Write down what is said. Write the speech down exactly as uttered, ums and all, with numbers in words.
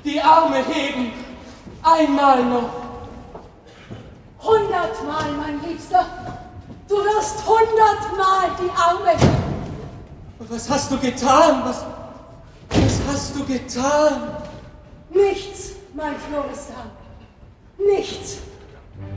Die Arme heben. Einmal noch. Hundertmal, mein Liebster. Du wirst hundertmal die Arme heben. Was hast du getan? Was, was hast du getan? Nichts, mein Florestan. Nichts.